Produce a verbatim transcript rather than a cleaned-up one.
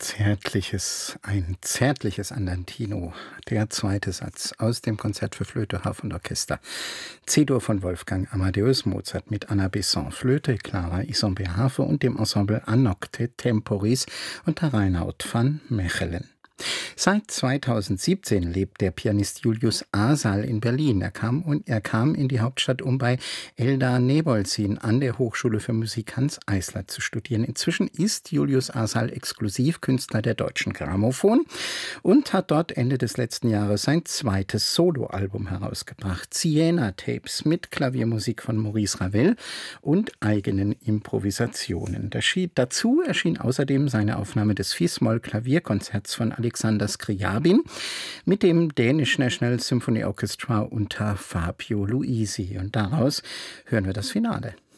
Zärtliches, ein zärtliches Andantino, der zweite Satz aus dem Konzert für Flöte, Harfe und Orchester. C-Dur von Wolfgang Amadeus Mozart mit Anna Besson Flöte, Clara Isombe Harfe und dem Ensemble Anocte Temporis unter Reinhard van Mechelen. Seit zweitausendsiebzehn lebt der Pianist Julius Asal in Berlin. Er kam, und er kam in die Hauptstadt, um bei Eldar Nebolzin an der Hochschule für Musik Hanns Eisler zu studieren. Inzwischen ist Julius Asal Exklusivkünstler der Deutschen Grammophon und hat dort Ende des letzten Jahres sein zweites Soloalbum herausgebracht. Siena Tapes mit Klaviermusik von Maurice Ravel und eigenen Improvisationen. Dazu erschien außerdem seine Aufnahme des Fis-Moll-Klavierkonzerts von Alexander Scriabin mit dem Danish National Symphony Orchestra unter Fabio Luisi. Und daraus hören wir das Finale.